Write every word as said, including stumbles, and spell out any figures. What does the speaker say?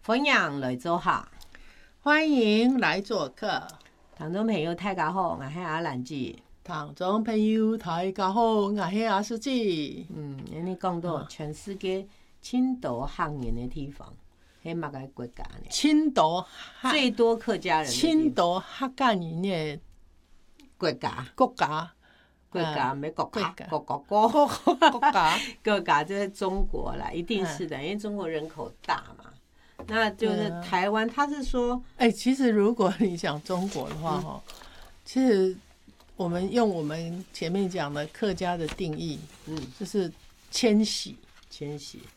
欢迎来做客， 欢迎来做客。 听众朋友大家好，我是阿兰姐。 听众朋友大家好，我是阿书记。 嗯，你讲到全世界青岛汉人的地方，迄乜个国家呢？ 青岛最多客家人的地方。 青岛客家人的国家， 国家， 国家没国家，国国国国国家， 国家就是中国啦，一定是的，因为中国人口大嘛。那就是台湾，他是说， 哎、欸，其实如果你讲中国的话，哈、嗯，其实我们用我们前面讲的客家的定义，嗯，就是迁徙， 迁徙，